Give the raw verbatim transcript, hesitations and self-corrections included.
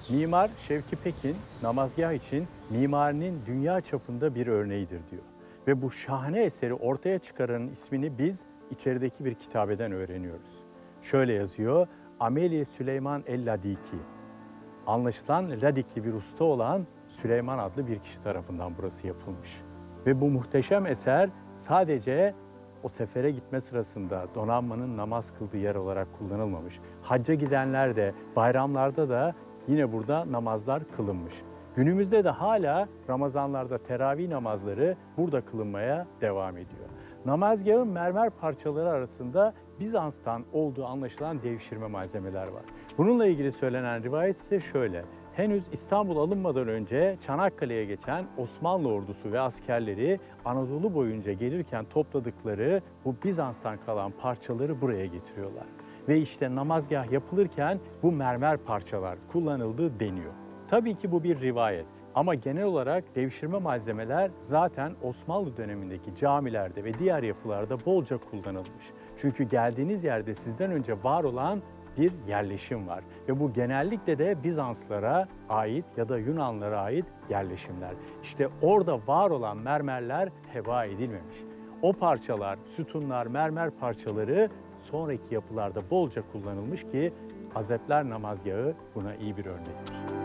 Mimar Şevki Pekin, namazgah için mimarinin dünya çapında bir örneğidir diyor. Ve bu şahane eseri ortaya çıkaranın ismini biz içerideki bir kitabeden öğreniyoruz. Şöyle yazıyor, Amelie Süleyman el-Ladiki. Anlaşılan Ladikli bir usta olan Süleyman adlı bir kişi tarafından burası yapılmış. Ve bu muhteşem eser sadece o sefere gitme sırasında donanmanın namaz kıldığı yer olarak kullanılmamış. Hacca gidenler de, bayramlarda da yine burada namazlar kılınmış. Günümüzde de hala Ramazanlarda teravih namazları burada kılınmaya devam ediyor. Namazgahın mermer parçaları arasında Bizans'tan olduğu anlaşılan devşirme malzemeler var. Bununla ilgili söylenen rivayet ise şöyle. Henüz İstanbul alınmadan önce Çanakkale'ye geçen Osmanlı ordusu ve askerleri Anadolu boyunca gelirken topladıkları bu Bizans'tan kalan parçaları buraya getiriyorlar. Ve işte namazgah yapılırken bu mermer parçalar kullanıldığı deniyor. Tabii ki bu bir rivayet. Ama genel olarak devşirme malzemeler zaten Osmanlı dönemindeki camilerde ve diğer yapılarda bolca kullanılmış. Çünkü geldiğiniz yerde sizden önce var olan bir yerleşim var. Ve bu genellikle de Bizanslara ait ya da Yunanlara ait yerleşimler. İşte orada var olan mermerler heba edilmemiş. O parçalar, sütunlar, mermer parçaları sonraki yapılarda bolca kullanılmış ki Hazretler Namazgahı buna iyi bir örnektir.